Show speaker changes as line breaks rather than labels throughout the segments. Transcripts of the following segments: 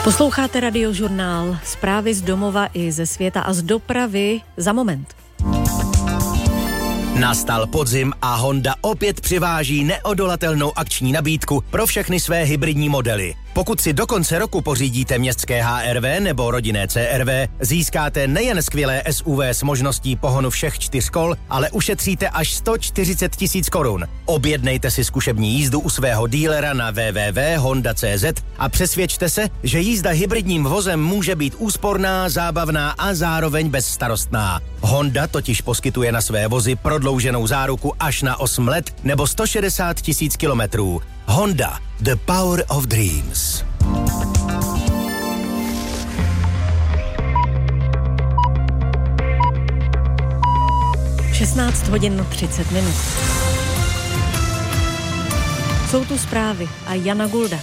Posloucháte Radiožurnál, zprávy z domova i ze světa a z dopravy za moment.
Nastal podzim a Honda opět přiváží neodolatelnou akční nabídku pro všechny své hybridní modely. Pokud si do konce roku pořídíte městské HR-V nebo rodinné CR-V, získáte nejen skvělé SUV s možností pohonu všech 4 kol, ale ušetříte až 140 000 korun. Objednejte si zkušební jízdu u svého dílera na www.honda.cz a přesvědčte se, že jízda hybridním vozem může být úsporná, zábavná a zároveň bezstarostná. Honda totiž poskytuje na své vozy prodlouženou záruku až na 8 let nebo 160 000 kilometrů. Honda, the power of dreams.
Šestnáct hodin 30 minut. Jsou tu zprávy a Jana Gulda.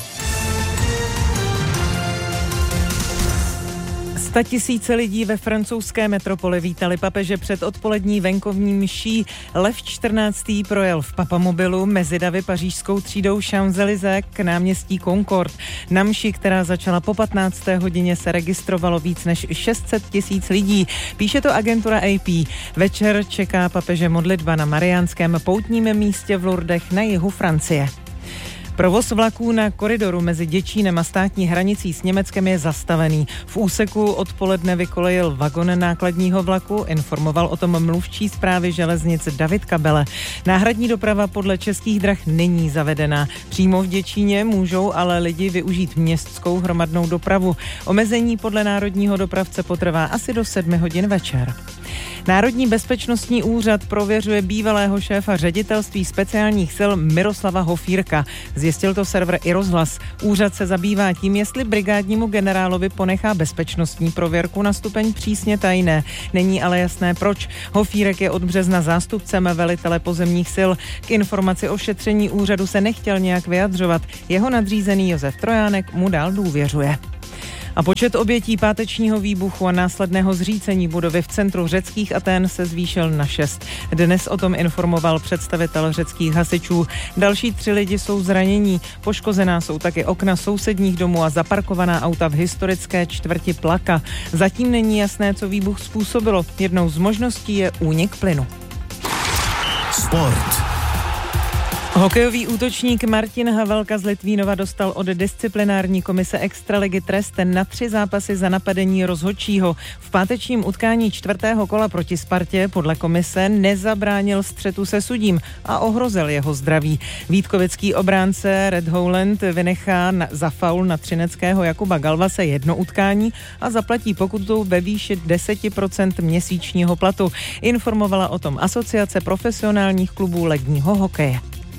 100 000 lidí ve francouzské metropoli vítali papeže před odpolední venkovní mší. Lev XIV. Projel v papamobilu mezi davy pařížskou třídou Champs-Élysées k náměstí Concorde. Na mši, která začala po 15. hodině, se registrovalo víc než 600 000 lidí. Píše to agentura AP. Večer čeká papeže modlitba na Mariánském poutním místě v Lourdech na jihu Francie. Provoz vlaků na koridoru mezi Děčínem a státní hranicí s Německem je zastavený. V úseku odpoledne vykolejil vagon nákladního vlaku, informoval o tom mluvčí správy železnic David Kabele. Náhradní doprava podle Českých drah není zavedená. Přímo v Děčíně můžou ale lidi využít městskou hromadnou dopravu. Omezení podle národního dopravce potrvá asi do 7 hodin večer. Národní bezpečnostní úřad prověřuje bývalého šéfa ředitelství speciálních sil Miroslava Hofírka. Zjistil to server iRozhlas. Úřad se zabývá tím, jestli brigádnímu generálovi ponechá bezpečnostní prověrku na stupeň přísně tajné. Není ale jasné proč. Hofírek je od března zástupcem velitele pozemních sil. K informaci o šetření úřadu se nechtěl nějak vyjadřovat. Jeho nadřízený Josef Trojánek mu dál důvěřuje. A počet obětí pátečního výbuchu a následného zřícení budovy v centru řeckých Atén se zvýšil na 6. Dnes o tom informoval představitel řeckých hasičů. Další 3 lidi jsou zranění. Poškozená jsou taky okna sousedních domů a zaparkovaná auta v historické čtvrti Plaka. Zatím není jasné, co výbuch způsobilo. Jednou z možností je únik plynu.
Sport.
Hokejový útočník Martin Havelka z Litvínova dostal od disciplinární komise extraligy trest na 3 zápasy za napadení rozhodčího. V pátečním utkání 4. kola proti Spartě podle komise nezabránil střetu se sudím a ohrozil jeho zdraví. Vítkovický obránce Red Howland vynechá za faul na třineckého Jakuba Galvase 1 utkání a zaplatí pokutu ve výši 10% měsíčního platu. Informovala o tom Asociace profesionálních klubů ledního hokeje.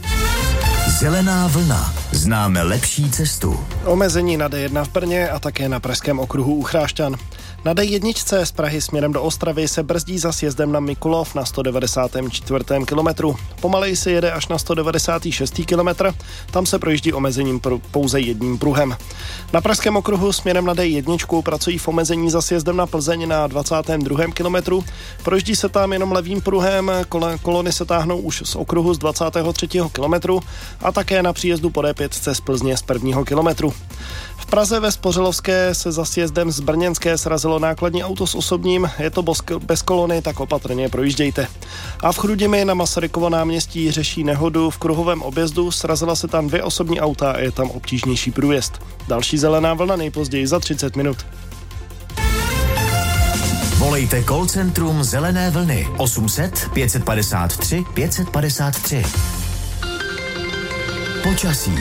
Zelená vlna. Známe lepší cestu.
Omezení na D1 v Brně a také na pražském okruhu u Chrášťan. Na D1 z Prahy směrem do Ostravy se brzdí za sjezdem na Mikulov na 194. kilometru. Pomaleji se jede až na 196. kilometr, tam se projíždí omezením pouze jedním pruhem. Na pražském okruhu směrem na D1 pracují v omezení za sjezdem na Plzeň na 22. kilometru. Projíždí se tam jenom levým pruhem, kolony se táhnou už z okruhu z 23. kilometru a také na příjezdu po D5 z Plzně z 1. kilometru. V Praze ve Spořilovské se za sjezdem z Brněnské srazilo nákladní auto s osobním, je to bez kolony, tak opatrně projíždějte. A v Chrudimi na Masarykovo náměstí řeší nehodu v kruhovém objezdu, srazila se tam 2 osobní auta a je tam obtížnější průjezd. Další zelená vlna nejpozději za 30 minut.
Volejte call centrum Zelené vlny 800 553 553. Počasí.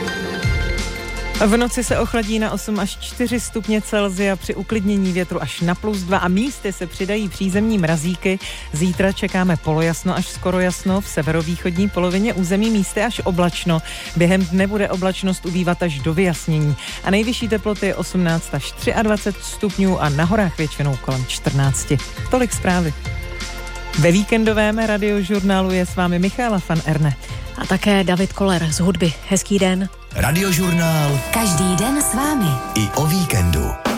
V noci se ochladí na 8 až 4 stupně Celsia, při uklidnění větru až na +2 a místy se přidají přízemní mrazíky. Zítra čekáme polojasno až skoro jasno, v severovýchodní polovině území místy až oblačno. Během dne bude oblačnost ubývat až do vyjasnění a nejvyšší teploty je 18 až 23 stupňů a na horách většinou kolem 14. Tolik zprávy. Ve víkendovém radiožurnálu je s vámi Michaela van Erne.
A také David Koller z hudby. Hezký den.
Radiožurnál.
Každý den s vámi.
I o víkendu.